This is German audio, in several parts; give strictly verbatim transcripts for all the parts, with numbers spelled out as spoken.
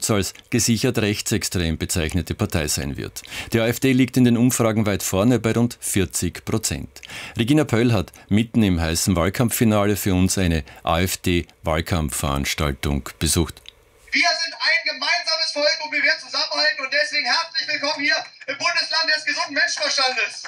so als gesichert rechtsextrem bezeichnete Partei sein wird. Die AfD liegt in den Umfragen weit vorne bei rund vierzig Prozent. Regina Pöll hat mitten im heißen Wahlkampffinale für uns eine AfD-Wahlkampfveranstaltung besucht. Wir sind ein gemeinsames Volk und wir werden zusammenhalten und deswegen herzlich willkommen hier im Bundesland des gesunden Menschenverstandes.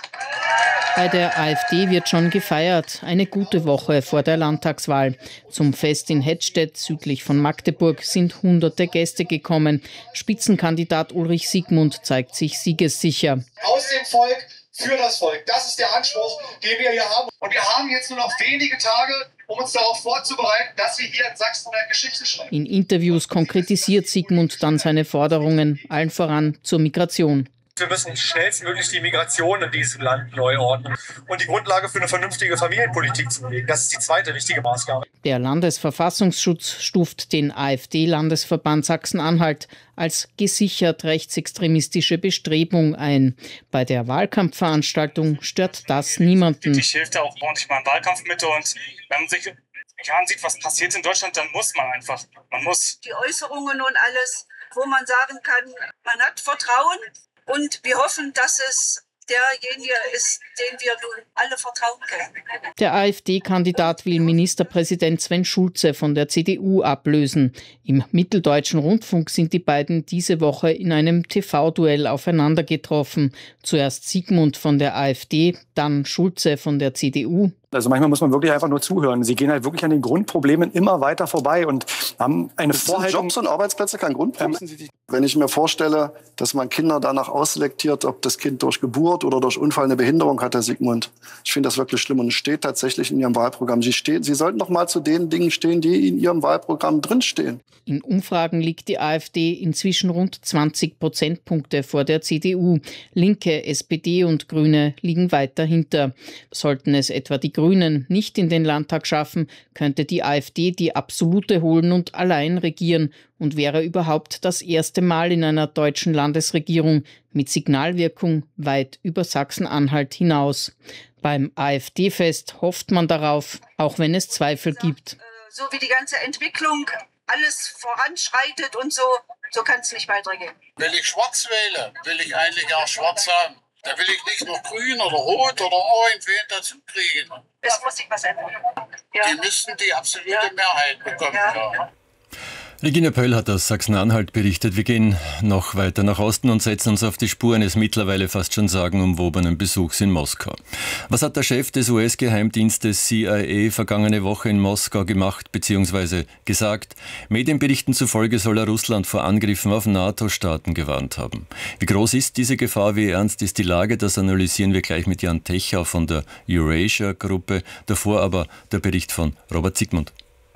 Bei der AfD wird schon gefeiert, eine gute Woche vor der Landtagswahl. Zum Fest in Hettstedt südlich von Magdeburg sind hunderte Gäste gekommen. Spitzenkandidat Ulrich Siegmund zeigt sich siegessicher. Aus dem Volk für das Volk, das ist der Anspruch, den wir hier haben. Und wir haben jetzt nur noch wenige Tage, um uns darauf vorzubereiten, dass wir hier in Sachsen eine Geschichte schreiben. In Interviews konkretisiert Siegmund dann seine Forderungen, allen voran zur Migration. Wir müssen schnellstmöglich die Migration in diesem Land neu ordnen und die Grundlage für eine vernünftige Familienpolitik zu legen. Das ist die zweite wichtige Maßgabe. Der Landesverfassungsschutz stuft den AfD-Landesverband Sachsen-Anhalt als gesichert rechtsextremistische Bestrebung ein. Bei der Wahlkampfveranstaltung stört das niemanden. Ich hilft ja auch ordentlich mal im Wahlkampf mit und wenn man sich ansieht, was passiert in Deutschland, dann muss man einfach. Man muss die Äußerungen und alles, wo man sagen kann, man hat Vertrauen. Und wir hoffen, dass es derjenige ist, dem wir nun alle vertrauen können. Der AfD-Kandidat will Ministerpräsident Sven Schulze von der C D U ablösen. Im Mitteldeutschen Rundfunk sind die beiden diese Woche in einem T V-Duell aufeinander getroffen. Zuerst Siegmund von der AfD, dann Schulze von der C D U. Also manchmal muss man wirklich einfach nur zuhören. Sie gehen halt wirklich an den Grundproblemen immer weiter vorbei und haben eine Sind Vorhaltung. Jobs und Arbeitsplätze kein Grundproblem? Wenn ich mir vorstelle, dass man Kinder danach ausselektiert, ob das Kind durch Geburt oder durch Unfall eine Behinderung hat, Herr Siegmund. Ich finde das wirklich schlimm und es steht tatsächlich in Ihrem Wahlprogramm. Sie, stehen, Sie sollten doch mal zu den Dingen stehen, die in Ihrem Wahlprogramm drinstehen. In Umfragen liegt die AfD inzwischen rund zwanzig Prozentpunkte vor der C D U. Linke, S P D und Grüne liegen weit dahinter. Sollten es etwa die Grünen nicht in den Landtag schaffen, könnte die AfD die Absolute holen und allein regieren und wäre überhaupt das erste Mal in einer deutschen Landesregierung mit Signalwirkung weit über Sachsen-Anhalt hinaus. Beim AfD-Fest hofft man darauf, auch wenn es Zweifel gibt. So wie die ganze Entwicklung alles voranschreitet und so, so kann es nicht weitergehen. Wenn ich schwarz wähle, will ich eigentlich auch schwarz haben. Da will ich nicht noch grün oder rot oder irgendwen dazu kriegen. Es muss sich was ändern. Ja. Die müssten die absolute ja. Mehrheit bekommen. Ja. Ja. Regina Pöll hat aus Sachsen-Anhalt berichtet. Wir gehen noch weiter nach Osten und setzen uns auf die Spur eines mittlerweile fast schon sagenumwobenen Besuchs in Moskau. Was hat der Chef des U S-Geheimdienstes C I A vergangene Woche in Moskau gemacht bzw. gesagt? Medienberichten zufolge soll er Russland vor Angriffen auf NATO-Staaten gewarnt haben. Wie groß ist diese Gefahr, wie ernst ist die Lage? Das analysieren wir gleich mit Jan Techau von der Eurasia-Gruppe. Davor aber der Bericht von Robert Siegmund.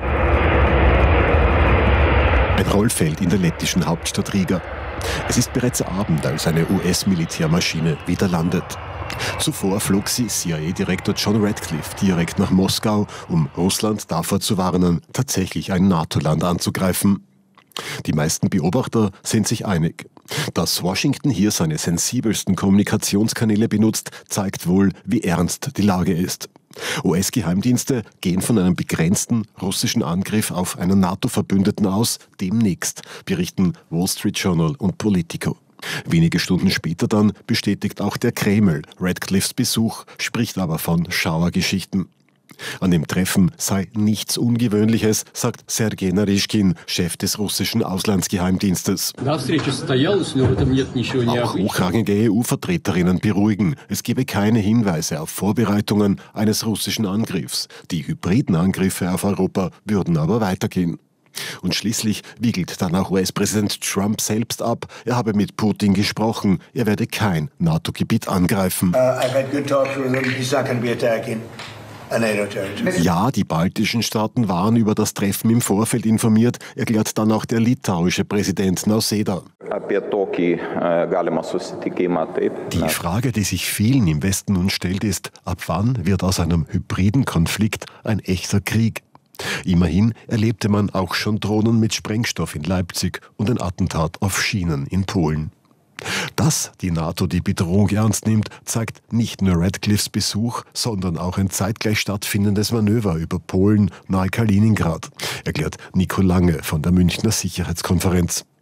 Ein Rollfeld in der lettischen Hauptstadt Riga. Es ist bereits Abend, als eine U S-Militärmaschine wieder landet. Zuvor flog sie C I A-Direktor John Radcliffe direkt nach Moskau, um Russland davor zu warnen, tatsächlich ein NATO-Land anzugreifen. Die meisten Beobachter sind sich einig. Dass Washington hier seine sensibelsten Kommunikationskanäle benutzt, zeigt wohl, wie ernst die Lage ist. U S-Geheimdienste gehen von einem begrenzten russischen Angriff auf einen NATO-Verbündeten aus, demnächst, berichten Wall Street Journal und Politico. Wenige Stunden später dann bestätigt auch der Kreml Radcliffes Besuch, spricht aber von Schauergeschichten. An dem Treffen sei nichts Ungewöhnliches, sagt Sergei Naryshkin, Chef des russischen Auslandsgeheimdienstes. Auch hochrangige E U-Vertreterinnen beruhigen, es gebe keine Hinweise auf Vorbereitungen eines russischen Angriffs. Die hybriden Angriffe auf Europa würden aber weitergehen. Und schließlich wiegelt dann auch U S-Präsident Trump selbst ab, er habe mit Putin gesprochen, er werde kein NATO-Gebiet angreifen. Uh, I've had good talks with him. He's not going to be attacking. Ja, die baltischen Staaten waren über das Treffen im Vorfeld informiert, erklärt dann auch der litauische Präsident Nausėda. Die Frage, die sich vielen im Westen nun stellt, ist, ab wann wird aus einem hybriden Konflikt ein echter Krieg? Immerhin erlebte man auch schon Drohnen mit Sprengstoff in Leipzig und ein Attentat auf Schienen in Polen. Dass die NATO die Bedrohung ernst nimmt, zeigt nicht nur Radcliffes Besuch, sondern auch ein zeitgleich stattfindendes Manöver über Polen nahe Kaliningrad, erklärt Nico Lange von der Münchner Sicherheitskonferenz.